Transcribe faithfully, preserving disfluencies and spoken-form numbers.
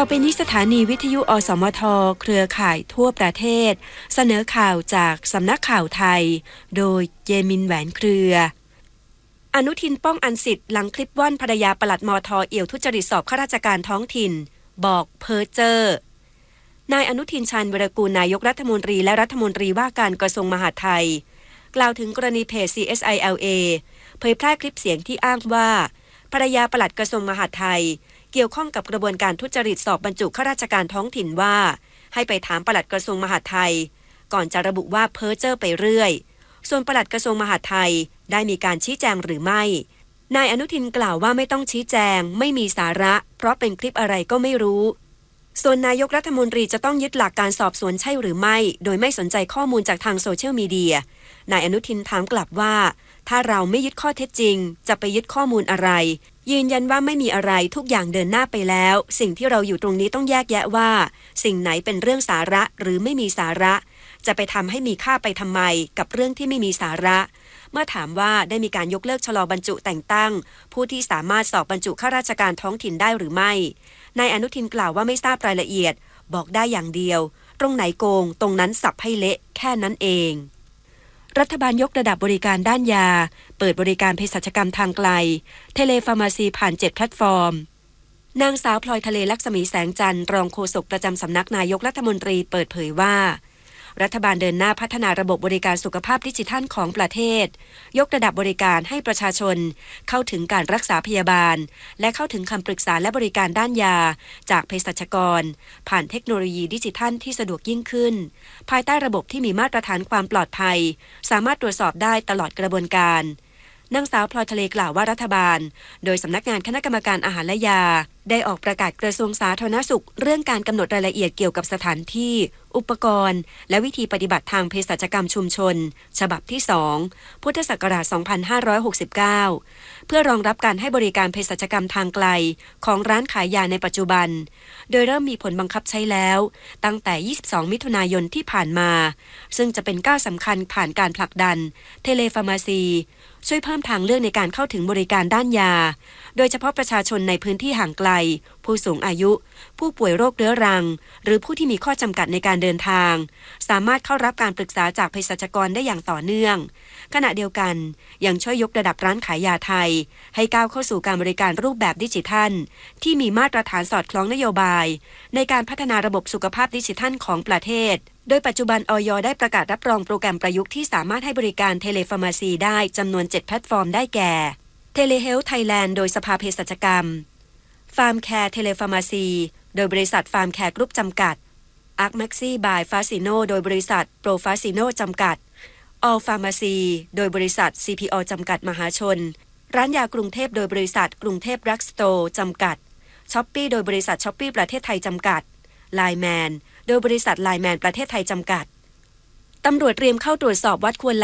ต่อไปนี้สถานีวิทยุอสมทเครือข่ายทั่วประเทศเสนอข่าวจากสำนักข่าวไทยโดยเยมินแหวนเครืออนุทินป้องอันสิทธิ์หลังคลิปว่อนภรรยาปลัดมท.เอี่ยวทุจริตสอบข้าราชการท้องถิ่นบอกเพ้อเจ้อนายอนุทินชาญวิรากูลนายกรัฐมนตรีและรัฐมนตรีว่าการกระทรวงมหาดไทยกล่าวถึงกรณีเพจ ซี เอส ไอ แอล เอ เผยแพร่คลิปเสียงที่อ้างว่าภรรยาปลัดกระทรวงมหาดไทยเกี่ยวข้องกับกระบวนการทุจริตสอบบรรจุข้าราชการท้องถิ่นว่าให้ไปถามปลัดกระทรวงมหาดไทยก่อนจะระบุว่าเพ้อเจ้อไปเรื่อยส่วนปลัดกระทรวงมหาดไทยได้มีการชี้แจงหรือไม่นายอนุทินกล่าวว่าไม่ต้องชี้แจงไม่มีสาระเพราะเป็นคลิปอะไรก็ไม่รู้ส่วนนายกรัฐมนตรีจะต้องยึดหลักการสอบสวนใช่หรือไม่โดยไม่สนใจข้อมูลจากทางโซเชียลมีเดียนายอนุทินถามกลับว่าถ้าเราไม่ยึดข้อเท็จจริงจะไปยึดข้อมูลอะไรยืนยันว่าไม่มีอะไรทุกอย่างเดินหน้าไปแล้วสิ่งที่เราอยู่ตรงนี้ต้องแยกแยะว่าสิ่งไหนเป็นเรื่องสาระหรือไม่มีสาระจะไปทำให้มีค่าไปทำไมกับเรื่องที่ไม่มีสาระเมื่อถามว่าได้มีการยกเลิกชะลอบรรจุแต่งตั้งผู้ที่สามารถสอบบรรจุข้าราชการท้องถิ่นได้หรือไม่นายอนุทินกล่าวว่าไม่ทราบรายละเอียดบอกได้อย่างเดียวตรงไหนโกงตรงนั้นสับให้เละแค่นั้นเองรัฐบาลยกระดับบริการด้านยาเปิดบริการเภสัชกรรมทางไกลเทเลฟาร์มาซีผ่านเจ็ดแพลตฟอร์มนางสาวพลอยทะเลลักษมีแสงจันทร์รองโฆษกประจำสำนักนายกรัฐมนตรีเปิดเผยว่ารัฐบาลเดินหน้าพัฒนาระบบบริการสุขภาพดิจิทัลของประเทศยกระดับบริการให้ประชาชนเข้าถึงการรักษาพยาบาลและเข้าถึงคำปรึกษาและบริการด้านยาจากเภสัชกรผ่านเทคโนโลยีดิจิทัลที่สะดวกยิ่งขึ้นภายใต้ระบบที่มีมาตรฐานความปลอดภัยสามารถตรวจสอบได้ตลอดกระบวนการนางสาวพลอยทะเลกล่าวว่ารัฐบาลโดยสำนักงานคณะกรรมการอาหารและยาได้ออกประกาศกระทรวงสาธารณสุขเรื่องการกำหนดรายละเอียดเกี่ยวกับสถานที่อุปกรณ์และวิธีปฏิบัติทางเภสัชกรรมชุมชนฉบับที่สองพุทธศักราชสองพันห้าร้อยหกสิบเก้าเพื่อรองรับการให้บริการเภสัชกรรมทางไกลของร้านขายยาในปัจจุบันโดยเริ่มมีผลบังคับใช้แล้วตั้งแต่ยี่สิบสองมิถุนายนที่ผ่านมาซึ่งจะเป็นก้าวสำคัญผ่านการผลักดันเทเลฟาร์มาซีช่วยเพิ่มทางเลือกในการเข้าถึงบริการด้านยาโดยเฉพาะประชาชนในพื้นที่ห่างไกลผู้สูงอายุผู้ป่วยโรคเรื้อรังหรือผู้ที่มีข้อจำกัดในการเดินทางสามารถเข้ารับการปรึกษาจากเภสัชกรได้อย่างต่อเนื่องขณะเดียวกันยังช่วยยกระดับร้านขายยาไทยให้ก้าวเข้าสู่การบริการรูปแบบดิจิทัลที่มีมาตรฐานสอดคล้องนโยบายในการพัฒนาระบบสุขภาพดิจิทัลของประเทศโดยปัจจุบันอย.ได้ประกาศรับรองโปรแกรมประยุกต์ที่สามารถให้บริการเทเลฟาร์มาซีได้จำนวนเจ็ดแพลตฟอร์มได้แก่เทเลเฮลท์ไทยแลนด์โดยสภาเภสัชกรรมฟาร์มแคร์เทเลฟาร์มาซีโดยบริษัทฟาร์มแคร์กรุ๊ปจำกัดอาร์คแม็กซี่บายฟาซิโนโดยบริษัทโปรฟาซิโนจำกัดออลฟาร์มาซีโดยบริษัท ซี พี โอ จำกัดมหาชนร้านยากรุงเทพโดยบริษัทกรุงเทพดรักสโตร์จำกัดช้อปปี้โดยบริษัทช้อปปี้ประเทศไทยจำกัดไลน์แมนโดยบริษัทไลน์แมนประเทศไทยจำกัดตำรวจเตรียมเข้าตรวจสอบวัดควร